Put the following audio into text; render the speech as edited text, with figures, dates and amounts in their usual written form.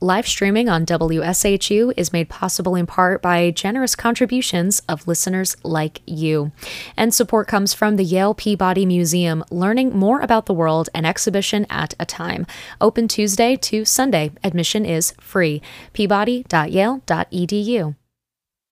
Live streaming on WSHU is made possible in part by generous contributions of listeners like you. And support comes from the Yale Peabody Museum, learning more about the world, an exhibition at a time. Open Tuesday to Sunday. Admission is free. peabody.yale.edu.